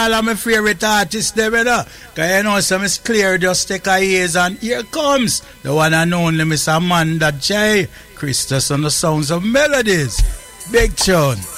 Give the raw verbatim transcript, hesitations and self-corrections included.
all of my favorite artists there, brother. Because you know, some is clear, just take a ears and here comes the one and only Mister Amanda J. Christus on the sounds of melodies. Big tune.